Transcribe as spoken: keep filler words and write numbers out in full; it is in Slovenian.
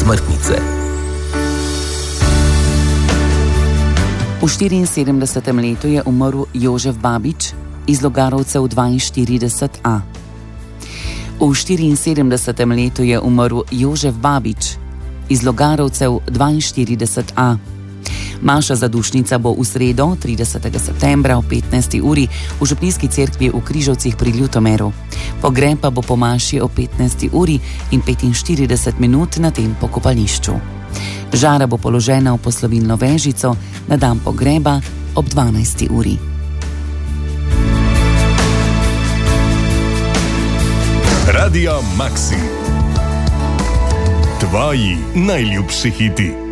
smrtnice. V štiriinsedemdesetem letu je umrl Jožef Babič iz Logarovcev dvainštirideset A. V štiriinsedemdesetem letu je umrl Jožef Babič iz Logarovcev dvainštirideset A. Maša zadušnica bo v sredo, tridesetega septembra ob petnajsti uri v župnijski cerkvi v Križovcih pri Ljutomeru. Pogreb pa bo po maši ob petnajsti uri in petinštirideset minut na tem pokopališču. Žara bo položena v poslovilno vežico na dan pogreba ob dvanajsti uri. Radio Maxi. Tvoji najljubši hiti.